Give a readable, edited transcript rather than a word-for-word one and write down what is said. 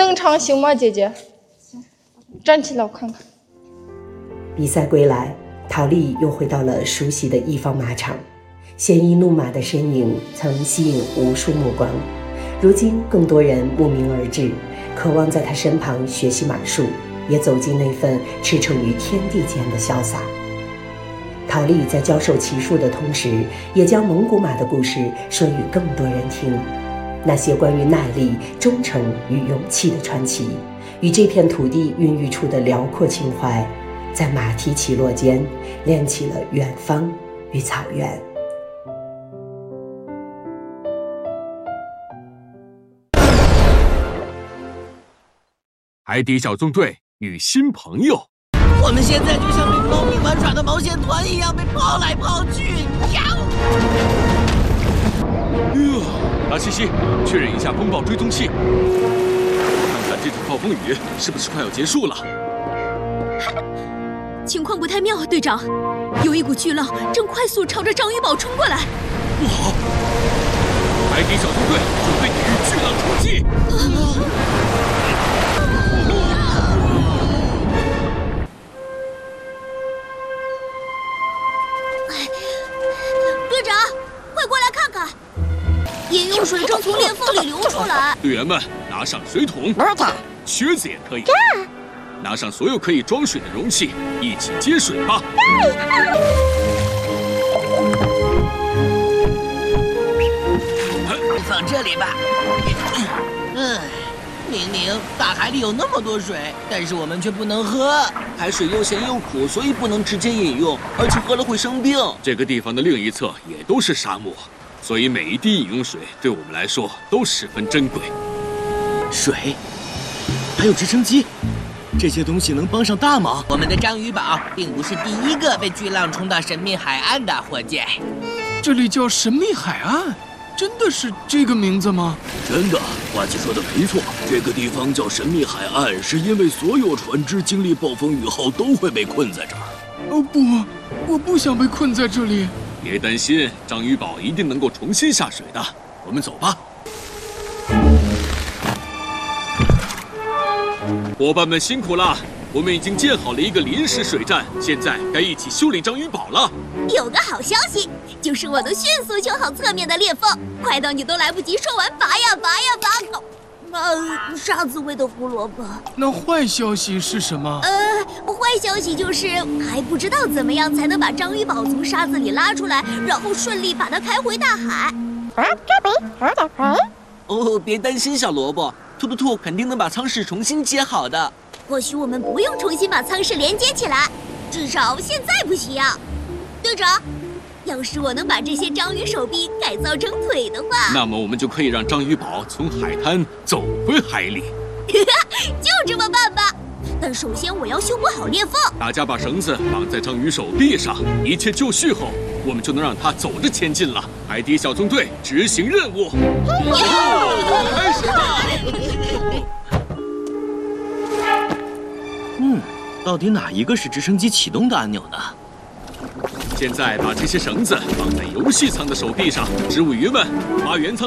能长行吗，姐姐？站起来，我看看。 比赛归来，陶丽又回到了熟悉的一方马场，鲜衣怒马的身影曾吸引无数目光，如今更多人慕名而至，渴望在他身旁学习马术，也走进那份驰骋于天地间的潇洒。陶丽在教授骑术的同时，也将蒙古马的故事说与更多人听，那些关于耐力、忠诚与勇气的传奇，与这片土地孕育出的辽阔情怀，在马蹄起落间连起了远方与草原。 海底小纵队与新朋友， 我们现在就像被猫咪玩耍的毛线团一样被抛来抛去。 达西西，确认一下风暴追踪器，看看这场暴风雨是不是快要结束了。 情况不太妙，队长，有一股巨浪正快速朝着章鱼堡冲过来。 不好！海底小纵队准备抵御巨浪冲击。 队长，快过来看看，饮用水正从裂缝里流出来。 队员们，拿上水桶，靴子也可以。拿上所有可以装水的容器，一起接水吧。 放这里吧。明明大海里有那么多水，但是我们却不能喝。海水又咸又苦，所以不能直接饮用，而且喝了会生病。 这个地方的另一侧也都是沙漠，所以每一滴饮用水对我们来说都十分珍贵。 水，还有直升机。这些东西能帮上大忙。我们的章鱼堡并不是第一个被巨浪冲到神秘海岸的火箭。 这里叫神秘海岸，真的是这个名字吗？ 真的，花姐说的没错，这个地方叫神秘海岸，是因为所有船只经历暴风雨后都会被困在这儿。 哦不，我不想被困在这里。 别担心，章鱼堡一定能够重新下水的。我们走吧。伙伴们辛苦了，我们已经建好了一个临时水站，现在该一起修理章鱼堡了。 有个好消息，就是我能迅速修好侧面的裂缝，快到你都来不及说完拔呀拔呀拔。沙子味的胡萝卜。 那坏消息是什么？ 坏消息就是还不知道怎么样才能把章鱼堡从沙子里拉出来，然后顺利把它开回大海。 哦，别担心，小萝卜，兔兔肯定能把舱室重新接好的。 或许我们不用重新把舱室连接起来，至少现在不需要。队长，要是我能把这些章鱼手臂改造成腿的话， 那么我们就可以让章鱼堡从海滩走回海里。 就这么办吧。但首先我要修补好裂缝。 大家把绳子绑在章鱼手臂上，一切就绪后，我们就能让它走着前进了。海底小纵队执行任务。开始吧。 到底哪一个是直升机启动的按钮呢？ 现在把这些绳子绑在游戏舱的手臂上，植物鱼们把原舱